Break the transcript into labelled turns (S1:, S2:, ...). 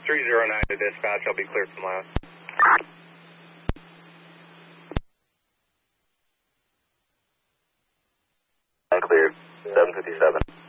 S1: 309 to dispatch. I'll be cleared from last.
S2: Cleared. 757.